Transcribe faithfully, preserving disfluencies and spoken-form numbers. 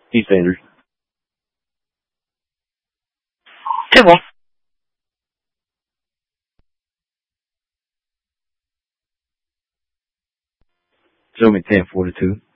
Heath Sanders. C'est bon. Show me ten forty-two.